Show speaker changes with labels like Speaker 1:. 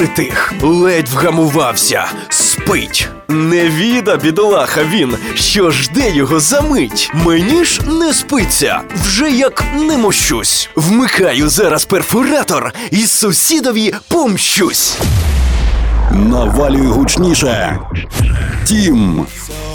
Speaker 1: Тих, ледь вгамувався, спить. Не віда, бідолаха він, що жде його за мить. Мені ж не спиться, вже як не мощусь. Вмикаю зараз перфоратор і сусідові помщусь.
Speaker 2: Навалюй гучніше. Тім.